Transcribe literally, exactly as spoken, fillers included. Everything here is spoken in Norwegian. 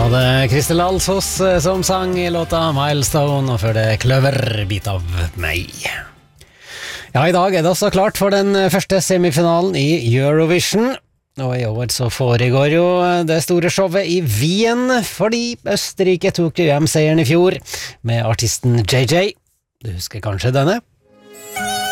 Ja, det er Kristel Alsos som sang i låta Milestone, og før det Kløver, Bit av meg. Ja, i dag er det også klart for den første semifinalen i Eurovision, og i år så foregår jo det store showet i Wien, fordi Østerrike tok jo hjem seieren i fjor med artisten J J. Du husker kanskje denne?